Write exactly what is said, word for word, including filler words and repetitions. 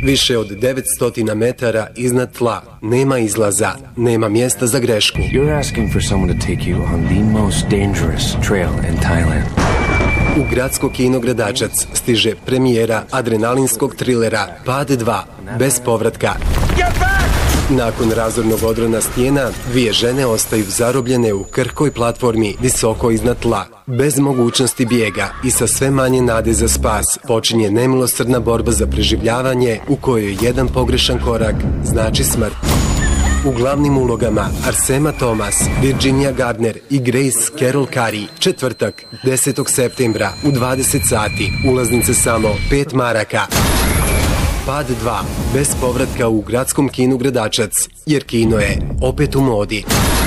Više od devetsto metara iznad tla. Nema izlaza, nema mjesta za grešku. You're asking for someone to take you on the most dangerous trail in Thailand. U gradsko kino Gradačac stiže premijera adrenalinskog trilera Pad dva, bez povratka. Nakon razornog odrona stijena, dvije žene ostaju zarobljene u krhkoj platformi visoko iznad tla. Bez mogućnosti bijega i sa sve manje nade za spas, počinje nemilosrdna borba za preživljavanje u kojoj jedan pogrešan korak znači smrt. U glavnim ulogama Arsema Thomas, Virginia Gardner i Grace Carol Curry. Četvrtak, desetog septembra u dvadeset sati. Ulaznice samo pet maraka. Pad dva, bez povratka u gradskom kinu Gradačac, jer kino je opet u modi.